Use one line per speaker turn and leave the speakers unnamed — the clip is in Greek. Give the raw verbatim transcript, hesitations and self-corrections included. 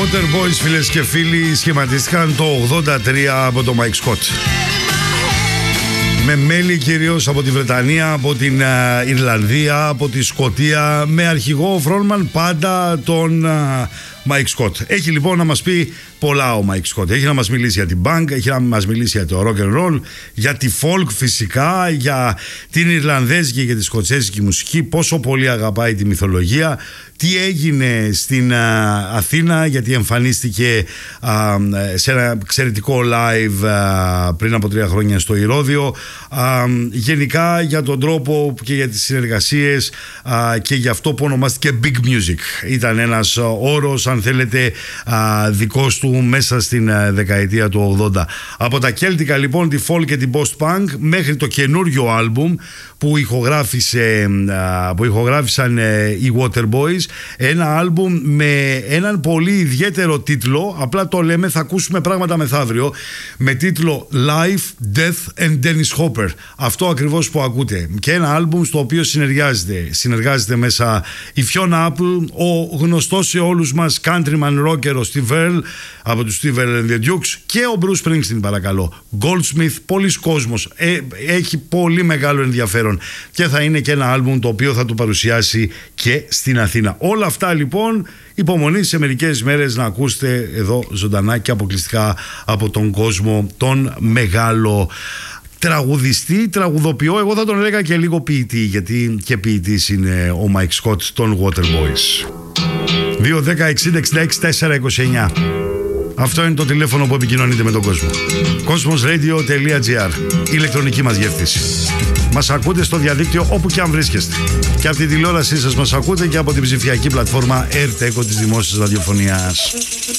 Waterboys, φίλες και φίλοι, σχηματίστηκαν το ογδόντα τρία από το Mike Scott. Με μέλη κυρίως από τη Βρετανία, από την uh, Ιρλανδία, από τη Σκωτία, με αρχηγό frontman πάντα τον uh, Mike Scott. Έχει λοιπόν να μας πει πολλά ο Mike Scott. Έχει να μας μιλήσει για την punk, έχει να μας μιλήσει για το rock and roll, για τη folk φυσικά, για την Ιρλανδέζικη και τη σκοτσέζικη μουσική, πόσο πολύ αγαπάει τη μυθολογία, τι έγινε στην α, Αθήνα, γιατί εμφανίστηκε α, σε ένα εξαιρετικό live α, πριν από τρία χρόνια στο Ηρώδειο, α, γενικά για τον τρόπο και για τις συνεργασίες α, και για αυτό που ονομάστηκε Big Music. Ήταν ένας όρος, αν θέλετε, α, δικός του μέσα στην α, δεκαετία του ογδόντα. Από τα κέλτικα λοιπόν, τη folk και την post-punk, μέχρι το καινούριο άλμπουμ που, ηχογράφησε, που ηχογράφησαν οι Waterboys, ένα άλμπουμ με έναν πολύ ιδιαίτερο τίτλο, απλά το λέμε, θα ακούσουμε πράγματα μεθαύριο, με τίτλο Life, Death and Dennis Hopper. Αυτό ακριβώς που ακούτε. Και ένα άλμπουμ στο οποίο συνεργάζεται συνεργάζεται μέσα η Fiona Apple, ο γνωστός σε όλους μας countryman rocker ο Steve Earle από τους Steve Earle and the Dukes, και ο Bruce Springsteen, παρακαλώ. Goldsmith, πολλής κόσμος, ε, έχει πολύ μεγάλο ενδιαφέρον και θα είναι και ένα άλμπουμ το οποίο θα το παρουσιάσει και στην Αθήνα. Όλα αυτά λοιπόν, υπομονή σε μερικές μέρες να ακούσετε εδώ ζωντανά και αποκλειστικά από τον κόσμο, τον μεγάλο τραγουδιστή, τραγουδοποιό, εγώ θα τον έλεγα και λίγο ποιητή, γιατί και ποιητής είναι ο Mike Scott των Waterboys. δύο δέκα εξήντα εξήντα έξι τετρακόσια είκοσι εννιά. Αυτό είναι το τηλέφωνο που επικοινωνείτε με τον κόσμο. κόσμος-radio τελεία τζι άρ, η ηλεκτρονική μας διεύθυνση. Μας ακούτε στο διαδίκτυο όπου και αν βρίσκεστε. Και από τη τηλεόρασή σας μας ακούτε και από την ψηφιακή πλατφόρμα ΕΡΤ ΕΚΟ της Δημόσιας Ραδιοφωνίας.